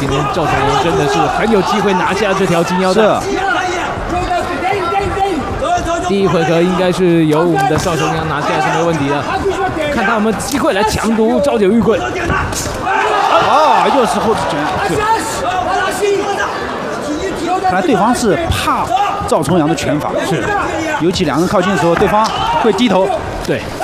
今天赵崇阳真的是很有机会拿下这条金腰带。第一回合应该是由我们的赵崇阳拿下是没问题的，看他有没有机会来强夺朝九玉棍。 哦，又是后拳，看来对方是怕赵崇阳的拳法，是，尤其两人靠近的时候，对方会低头。 对，